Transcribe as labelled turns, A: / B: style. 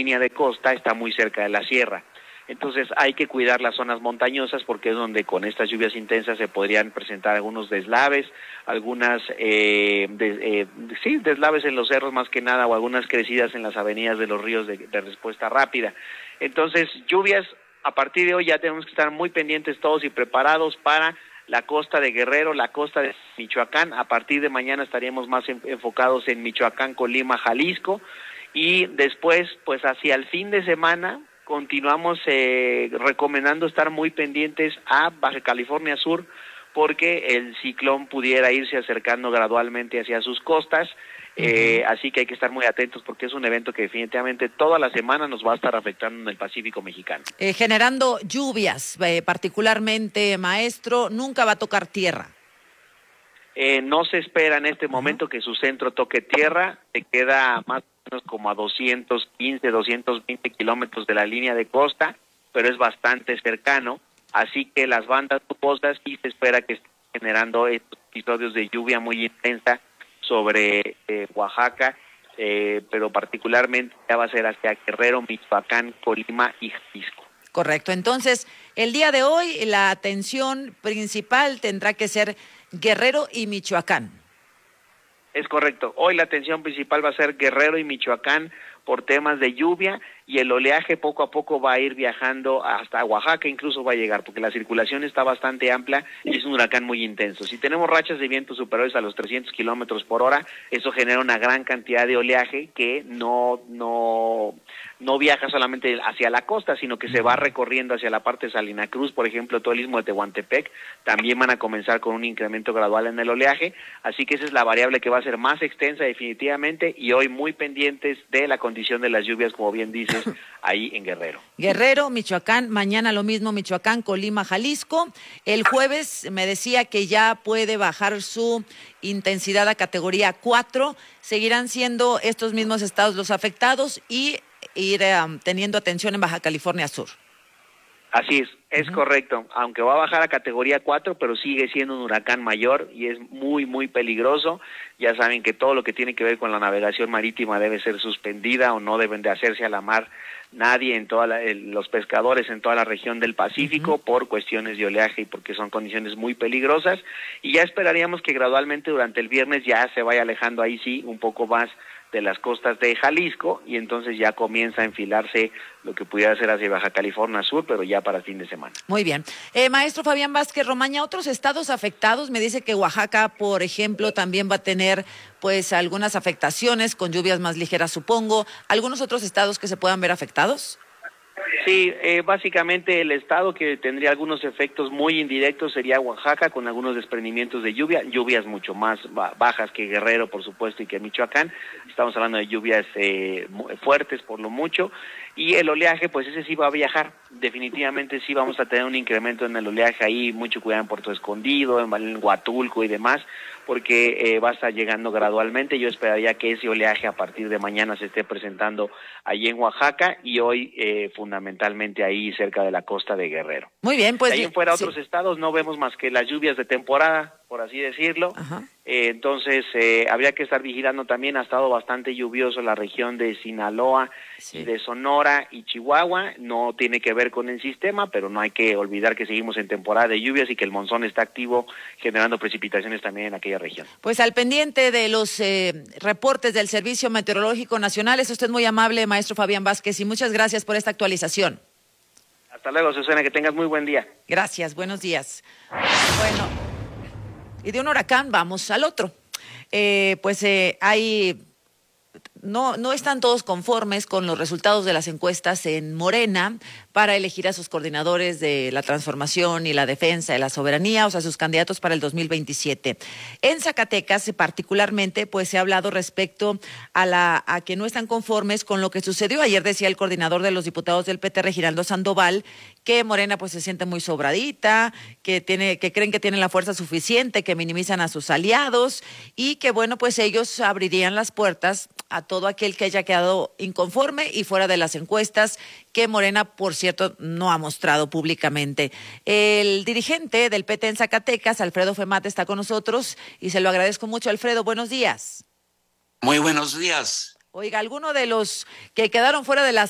A: línea de costa está muy cerca de la sierra. Entonces hay que cuidar las zonas montañosas porque es donde con estas lluvias intensas se podrían presentar algunos deslaves, algunas deslaves en los cerros más que nada, o algunas crecidas en las avenidas de los ríos de respuesta rápida. Entonces, lluvias, a partir de hoy ya tenemos que estar muy pendientes todos y preparados para la costa de Guerrero, la costa de Michoacán. A partir de mañana estaríamos más enfocados en Michoacán, Colima, Jalisco, y después, pues hacia el fin de semana, continuamos recomendando estar muy pendientes a Baja California Sur, porque el ciclón pudiera irse acercando gradualmente hacia sus costas, así que hay que estar muy atentos porque es un evento que definitivamente toda la semana nos va a estar afectando en el Pacífico mexicano.
B: Generando lluvias, particularmente, maestro, nunca va a tocar tierra.
A: No se espera en este momento que su centro toque tierra, se queda más o menos como a 215, 220 kilómetros de la línea de costa, pero es bastante cercano, así que las bandas nubosas sí se espera que estén generando estos episodios de lluvia muy intensa sobre Oaxaca, pero particularmente ya va a ser hacia Guerrero, Michoacán, Colima y Jalisco.
B: Correcto, entonces el día de hoy la atención principal tendrá que ser Guerrero y Michoacán.
A: Es correcto, hoy la atención principal va a ser Guerrero y Michoacán por temas de lluvia, y el oleaje poco a poco va a ir viajando hasta Oaxaca, incluso va a llegar, porque la circulación está bastante amplia y es un huracán muy intenso. Si tenemos rachas de viento superiores a los 300 kilómetros por hora, eso genera una gran cantidad de oleaje que no viaja solamente hacia la costa, sino que se va recorriendo hacia la parte de Salina Cruz, por ejemplo, todo el istmo de Tehuantepec. También van a comenzar con un incremento gradual en el oleaje, así que esa es la variable que va a ser más extensa definitivamente, y hoy muy pendientes de la condición de las lluvias, como bien dices, ahí en Guerrero.
B: Guerrero, Michoacán, mañana lo mismo, Michoacán, Colima, Jalisco. El jueves me decía que ya puede bajar su intensidad a categoría 4. Seguirán siendo estos mismos estados los afectados y ir teniendo atención en Baja California Sur.
A: Así es correcto, aunque va a bajar a categoría 4, pero sigue siendo un huracán mayor y es muy, muy peligroso. Ya saben que todo lo que tiene que ver con la navegación marítima debe ser suspendida, o no deben de hacerse a la mar nadie, los pescadores en toda la región del Pacífico, por cuestiones de oleaje y porque son condiciones muy peligrosas, y ya esperaríamos que gradualmente durante el viernes ya se vaya alejando ahí sí un poco más de las costas de Jalisco, y entonces ya comienza a enfilarse lo que pudiera ser hacia Baja California Sur, pero ya para fin de semana.
B: Muy bien. Maestro Fabián Vázquez Romaña, otros estados afectados, me dice que Oaxaca, por ejemplo, también va a tener pues algunas afectaciones con lluvias más ligeras, supongo. ¿Algunos otros estados que se puedan ver afectados?
A: Sí, básicamente el estado que tendría algunos efectos muy indirectos sería Oaxaca, con algunos desprendimientos de lluvias mucho más bajas que Guerrero, por supuesto, y que Michoacán. Estamos hablando de lluvias fuertes por lo mucho, y el oleaje, pues ese sí va a viajar. Definitivamente sí vamos a tener un incremento en el oleaje ahí, mucho cuidado en Puerto Escondido, en Huatulco y demás, porque va a estar llegando gradualmente. Yo esperaría que ese oleaje a partir de mañana se esté presentando allí en Oaxaca, y hoy fundamentalmente ahí cerca de la costa de Guerrero.
B: Muy bien, pues.
A: De ahí en fuera otros estados no vemos más que las lluvias de temporada, por así decirlo. Entonces habría que estar vigilando también. Ha estado bastante lluvioso la región de Sinaloa, y de Sonora y Chihuahua. No tiene que ver con el sistema, pero no hay que olvidar que seguimos en temporada de lluvias y que el monzón está activo generando precipitaciones también en aquella región.
B: Pues al pendiente de los reportes del Servicio Meteorológico Nacional. Es usted muy amable, maestro Fabián Vázquez, y muchas gracias por esta actualización.
A: Hasta luego, Susana, que tengas muy buen día.
B: Gracias, buenos días. Bueno, y de un huracán vamos al otro. No están todos conformes con los resultados de las encuestas en Morena para elegir a sus coordinadores de la transformación y la defensa de la soberanía, o sea, sus candidatos para el 2027. En Zacatecas, particularmente, pues se ha hablado respecto a que no están conformes con lo que sucedió. Ayer decía el coordinador de los diputados del PT, Reginaldo Sandoval, que Morena pues se siente muy sobradita, que creen que tienen la fuerza suficiente, que minimizan a sus aliados, y que bueno, pues ellos abrirían las puertas a todo aquel que haya quedado inconforme y fuera de las encuestas, que Morena, por cierto, no ha mostrado públicamente. El dirigente del PT en Zacatecas, Alfredo Femate, está con nosotros y se lo agradezco mucho. Alfredo, buenos días.
C: Muy buenos días.
B: Oiga, ¿alguno de los que quedaron fuera de las